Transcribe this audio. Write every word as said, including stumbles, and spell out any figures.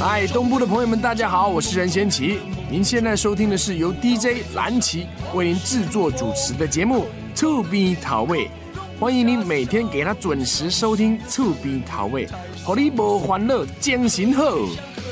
嗨，东部的朋友们，大家好，我是任贤齐。您现在收听的是由 D J 蓝奇为您制作主持的节目《厝边头尾》，欢迎您每天给他准时收听《厝边头尾》，让你无烦恼，精神好。